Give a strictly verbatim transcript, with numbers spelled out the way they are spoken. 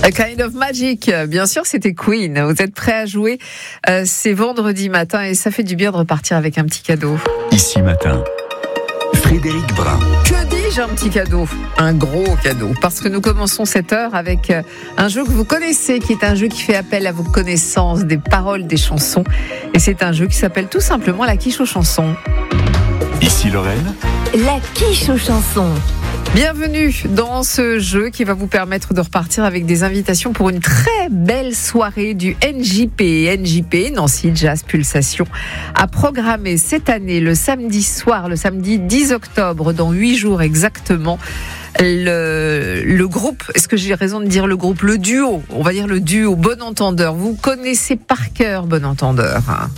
A Kind of Magic, bien sûr, c'était Queen. Vous êtes prêts à jouer? euh, C'est vendredi matin et ça fait du bien de repartir avec un petit cadeau. Ici matin, Frédéric Brun. Que dis-je, un petit cadeau? Un gros cadeau. Parce que nous commençons cette heure avec un jeu que vous connaissez, qui est un jeu qui fait appel à vos connaissances des paroles des chansons. Et c'est un jeu qui s'appelle tout simplement la quiche aux chansons. Ici Lorraine. La quiche aux chansons. Bienvenue dans ce jeu qui va vous permettre de repartir avec des invitations pour une très belle soirée du N J P. N J P, Nancy Jazz Pulsation, a programmé cette année le samedi soir, le samedi dix octobre, dans huit jours exactement, le, le groupe, est-ce que j'ai raison de dire le groupe, le duo, on va dire le duo Bon Entendeur. Vous connaissez par cœur Bon Entendeur, hein.